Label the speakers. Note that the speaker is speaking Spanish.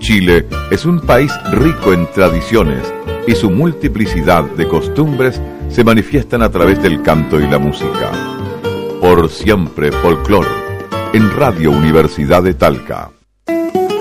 Speaker 1: Chile es un país rico en tradiciones y su multiplicidad de costumbres se manifiestan a través del canto y la música. Por siempre folclor, en Radio Universidad de Talca.